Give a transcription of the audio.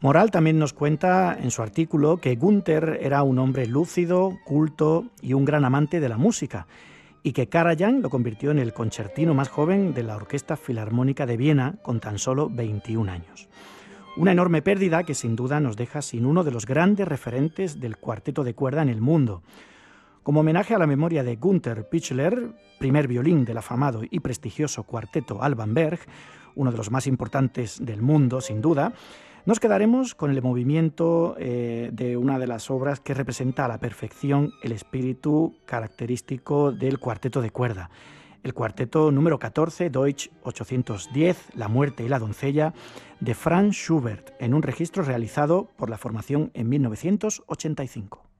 Moral también nos cuenta en su artículo que Günther era un hombre lúcido, culto y un gran amante de la música, y que Karajan lo convirtió en el concertino más joven de la Orquesta Filarmónica de Viena con tan solo 21 años. Una enorme pérdida que sin duda nos deja sin uno de los grandes referentes del cuarteto de cuerda en el mundo. Como homenaje a la memoria de Günther Pichler, primer violín del afamado y prestigioso cuarteto Alban Berg, uno de los más importantes del mundo sin duda, nos quedaremos con el movimiento de una de las obras que representa a la perfección el espíritu característico del cuarteto de cuerda. El cuarteto número 14, Deutsch 810, La muerte y la doncella, de Franz Schubert, en un registro realizado por la formación en 1985.